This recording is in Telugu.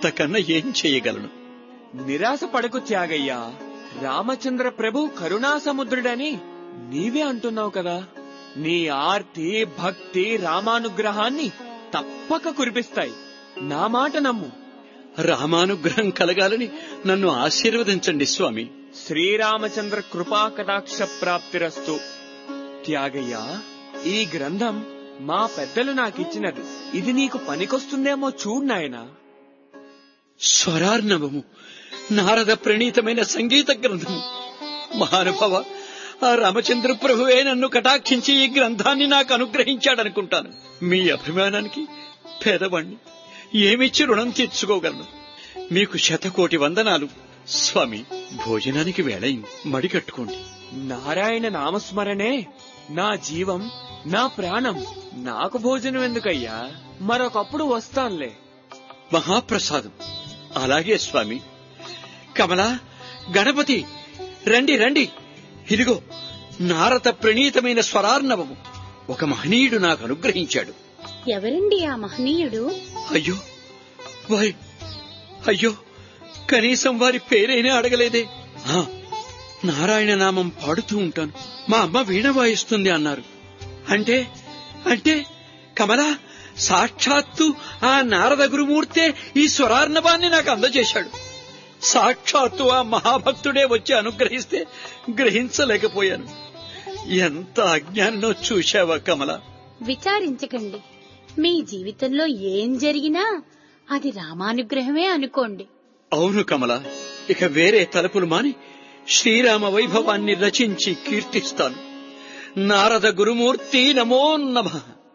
ఇంతకన్నా ఏం చేయగలను? నిరాశ పడకు త్యాగయ్యా. రామచంద్ర ప్రభు కరుణాసముద్రుడని నీవే అంటున్నావు కదా. నీ ఆర్తి భక్తి రామానుగ్రహాన్ని తప్పక కురిపిస్తాయి. నా మాట నమ్ము. రామానుగ్రహం కలగాలని నన్ను ఆశీర్వదించండి స్వామి. శ్రీరామచంద్ర కృపా కటాక్ష ప్రాప్తిరస్తు. త్యాగయ్యా, ఈ గ్రంథం మా పెద్దలు నాకిచ్చినది. ఇది నీకు పనికొస్తుందేమో చూడు నాయనా. స్వరార్ణవము, నారద ప్రణీతమైన సంగీత గ్రంథము. మహానుభావ, ఆ రామచంద్ర ప్రభువే నన్ను కటాక్షించి ఈ గ్రంథాన్ని నాకు అనుగ్రహించాడనుకుంటాను. మీ అభిమానానికి పేదవాణ్ణి, ఏమిచ్చి రుణం తీర్చుకోగలను? మీకు 100,000,000 వందనాలు స్వామి. భోజనానికి వేళయింది, మడికట్టుకోండి. నారాయణ నామస్మరణే నా జీవం, నా ప్రాణం. నాకు భోజనం ఎందుకయ్యా? మరొకప్పుడు వస్తానులే. మహాప్రసాదం. అలాగే స్వామి. కమలా, గణపతి, రండి రండి. ఇదిగో నారద ప్రణీతమైన స్వరార్ణవము ఒక మహనీయుడు నాకు అనుగ్రహించాడు. ఎవరండి ఆ మహనీయుడు? అయ్యో వారి అయ్యో కనీసం వారి పేరైనా అడగలేదే. నారాయణ నామం పాడుతూ ఉంటాను, మా అమ్మ వీణ వాయిస్తుంది అన్నారు. అంటే అంటే కమలా, సాక్షాత్తు ఆ నారద గురుమూర్తే ఈ స్వరార్ణవాన్ని నాకు అందజేశాడు. సాక్షాత్తు ఆ మహాభక్తుడే వచ్చి అనుగ్రహిస్తే గ్రహించలేకపోయాను. ఎంత అజ్ఞానో చూశావా కమల? విచారించకండి. మీ జీవితంలో ఏం జరిగినా అది రామానుగ్రహమే అనుకోండి. అవును కమల, ఇక వేరే తలుపులు మాని శ్రీరామ వైభవాన్ని రచించి కీర్తిస్తాను. నారద గురుమూర్తి నమో నమః.